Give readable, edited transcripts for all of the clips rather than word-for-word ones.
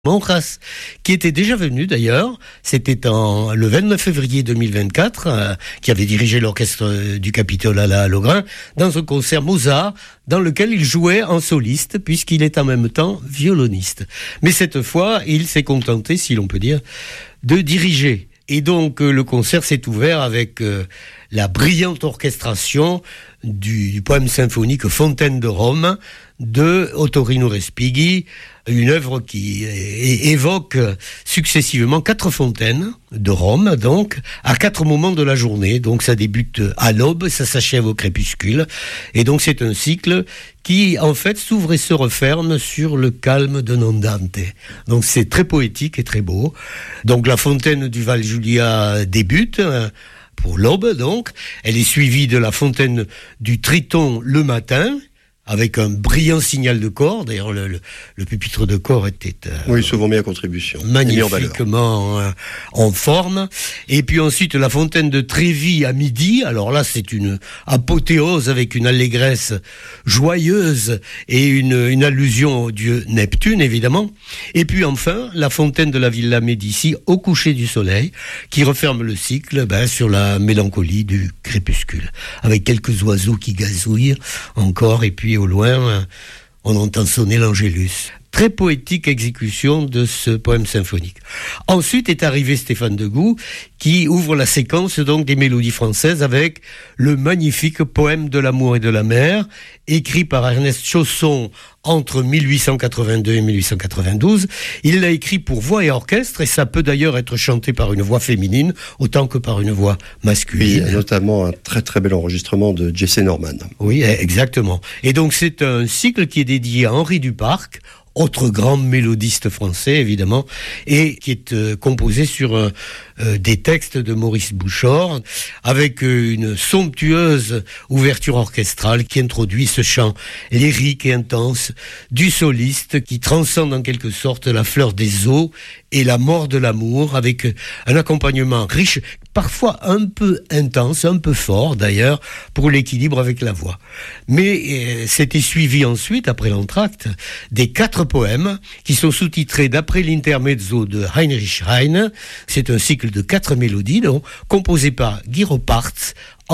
Monjas, qui était déjà venu d'ailleurs, c'était le 29 février 2024, qui avait dirigé l'orchestre du Capitole à Logrin, dans un concert Mozart, dans lequel il jouait en soliste, puisqu'il est en même temps violoniste. Mais cette fois, il s'est contenté, si l'on peut dire, de diriger. Et donc, le concert s'est ouvert avec la brillante orchestration du poème symphonique Fontaine de Rome de Ottorino Respighi, une œuvre qui évoque successivement 4 fontaines de Rome, donc, à 4 moments de la journée. Donc, ça débute à l'aube, ça s'achève au crépuscule. Et donc, c'est un cycle qui, en fait, s'ouvre et se referme sur le calme d'un andante. Donc, c'est très poétique et très beau. Donc, la fontaine du Val Giulia débute, pour l'aube, donc. Elle est suivie de la fontaine du Triton le matin, avec un brillant signal de corps. D'ailleurs, le pupitre de corps était souvent mis à contribution, magnifiquement en forme. Et puis ensuite, la fontaine de Trévis à midi. Alors là, c'est une apothéose avec une allégresse joyeuse et une allusion au dieu Neptune, évidemment. Et puis enfin, la fontaine de la Villa Médici au coucher du soleil, qui referme le cycle sur la mélancolie du crépuscule, avec quelques oiseaux qui gazouillent encore, et puis au loin, on entend sonner l'Angélus. Très poétique exécution de ce poème symphonique. Ensuite est arrivé Stéphane Degout, qui ouvre la séquence donc des mélodies françaises avec le magnifique poème de l'amour et de la mer, écrit par Ernest Chausson entre 1882 et 1892. Il l'a écrit pour voix et orchestre, et ça peut d'ailleurs être chanté par une voix féminine autant que par une voix masculine. Oui, notamment un très très bel enregistrement de Jesse Norman. Oui, exactement. Et donc c'est un cycle qui est dédié à Henri Duparc, autre grand mélodiste français, évidemment, et qui est composé sur des textes de Maurice Bouchard, avec une somptueuse ouverture orchestrale qui introduit ce chant lyrique et intense du soliste, qui transcende en quelque sorte la fleur des eaux et la mort de l'amour, avec un accompagnement riche, parfois un peu intense, un peu fort d'ailleurs, pour l'équilibre avec la voix. Mais c'était suivi ensuite, après l'entracte, des 4 poèmes qui sont sous-titrés d'après l'intermezzo de Heinrich Heine. C'est un cycle de 4 mélodies, donc, composé par Guy Ropartz en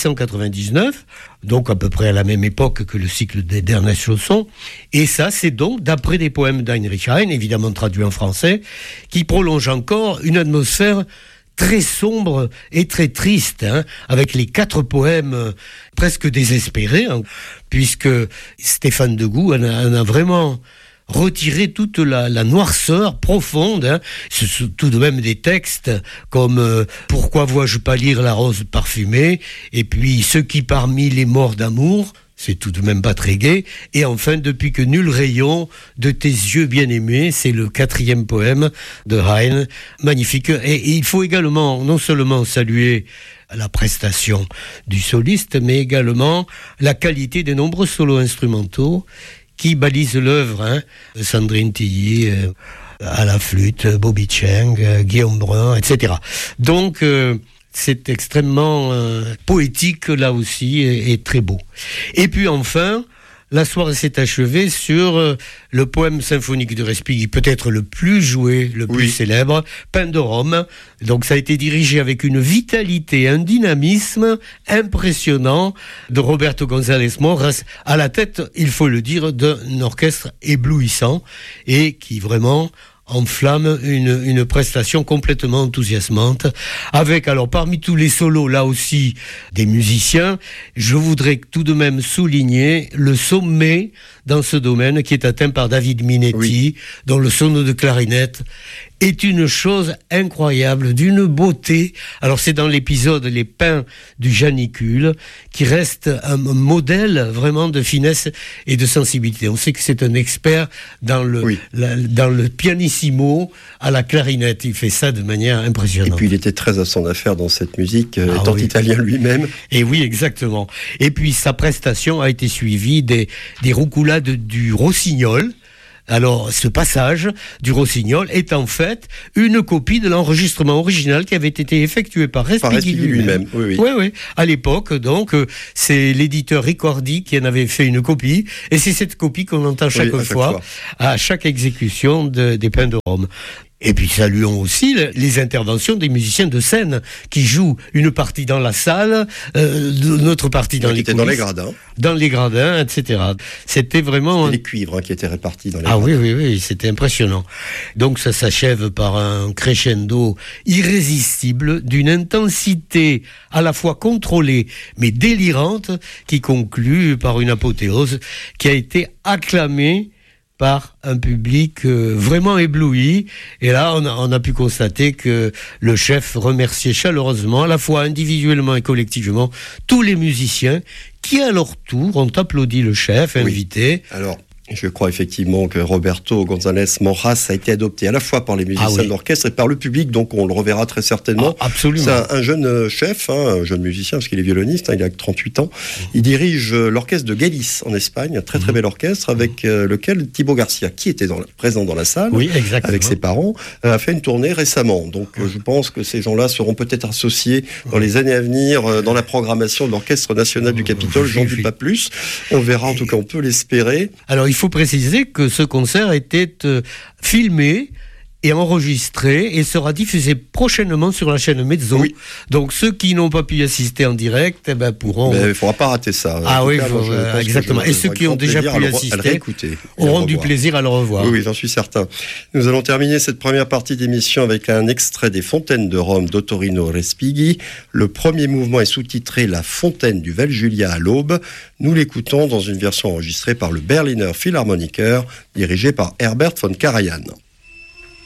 1899, donc à peu près à la même époque que le cycle d'Ernest Chausson. Et ça, c'est donc d'après des poèmes d'Heinrich Heine, évidemment traduits en français, qui prolongent encore une atmosphère très sombre et très triste, avec les 4 poèmes presque désespérés, puisque Stéphane Degout en a vraiment retirer toute la noirceur profonde. Ce sont tout de même des textes comme pourquoi vois-je pâlir la rose parfumée, et puis ceux qui parmi les morts d'amour, c'est tout de même pas très gai, et enfin depuis que nul rayon de tes yeux bien-aimés, c'est le 4e poème de Heine, magnifique. Et il faut également non seulement saluer la prestation du soliste, mais également la qualité des nombreux solos instrumentaux qui balise l'œuvre, Sandrine Tilly à la flûte, Bobby Cheng, Guillaume Brun, etc. Donc, c'est extrêmement poétique là aussi, et très beau. Et puis enfin, la soirée s'est achevée sur le poème symphonique de Respighi, peut-être le plus joué, le plus célèbre, Pain de Rome. Donc ça a été dirigé avec une vitalité, un dynamisme impressionnant de Roberto González Monjas, à la tête, il faut le dire, d'un orchestre éblouissant, et qui vraiment enflamme une prestation complètement enthousiasmante, avec, alors parmi tous les solos là aussi des musiciens, je voudrais tout de même souligner le sommet dans ce domaine qui est atteint par David Minetti, dont le solo de clarinette est une chose incroyable, d'une beauté. Alors c'est dans l'épisode Les Pins du Janicule, qui reste un modèle vraiment de finesse et de sensibilité. On sait que c'est un expert dans le pianissimo à la clarinette. Il fait ça de manière impressionnante. Et puis il était très à son affaire dans cette musique, étant italien lui-même. Et oui, exactement. Et puis sa prestation a été suivie des roucoulades du rossignol, Alors, ce passage du Rossignol est en fait une copie de l'enregistrement original qui avait été effectué par Respighi lui-même. Oui. À l'époque, donc, c'est l'éditeur Ricordi qui en avait fait une copie, et c'est cette copie qu'on entend chaque fois, à chaque exécution des Pins de Rome. Et puis saluons aussi les interventions des musiciens de scène qui jouent une partie dans la salle, une autre partie dans les coulisses, dans les gradins, etc. C'était vraiment les cuivres qui étaient répartis dans les gradins. Oui, c'était impressionnant. Donc ça s'achève par un crescendo irrésistible d'une intensité à la fois contrôlée mais délirante qui conclut par une apothéose qui a été acclamée par un public vraiment ébloui. Et là, on a pu constater que le chef remerciait chaleureusement, à la fois individuellement et collectivement, tous les musiciens qui, à leur tour, ont applaudi le chef invité. Alors, je crois effectivement que Roberto González Monjas a été adopté à la fois par les musiciens de l'orchestre et par le public, donc on le reverra très certainement. Absolument. C'est un jeune chef, un jeune musicien, parce qu'il est violoniste, il a 38 ans. Il dirige l'orchestre de Galice en Espagne, un très très bel orchestre, avec lequel Thibaut Garcia, qui était présent dans la salle, avec ses parents, a fait une tournée récemment. Donc je pense que ces gens-là seront peut-être associés dans les années à venir dans la programmation de l'Orchestre National du Capitole, j'en dis pas plus. On verra, en tout cas on peut l'espérer. Alors il faut préciser que ce concert était filmé et enregistré et sera diffusé prochainement sur la chaîne Mezzo. Oui. Donc ceux qui n'ont pas pu y assister en direct pourront... Mais il ne faudra pas rater ça. Exactement. Et ceux qui ont déjà pu y assister auront du plaisir à le revoir. Oui, j'en suis certain. Nous allons terminer cette première partie d'émission avec un extrait des Fontaines de Rome d'Ottorino Respighi. Le premier mouvement est sous-titré « La fontaine du Val Julia à l'aube ». Nous l'écoutons dans une version enregistrée par le Berliner Philharmoniker, dirigé par Herbert von Karajan.